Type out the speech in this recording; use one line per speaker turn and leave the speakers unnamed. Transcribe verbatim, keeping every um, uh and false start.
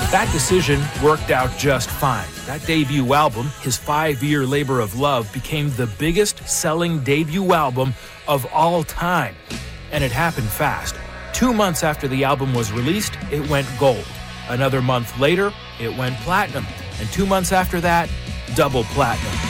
That decision worked out just fine. That debut album, his five-year labor of love, became the biggest-selling debut album of all time. And it happened fast. Two months after the album was released, it went gold. Another month later, it went platinum. And two months after that, double platinum.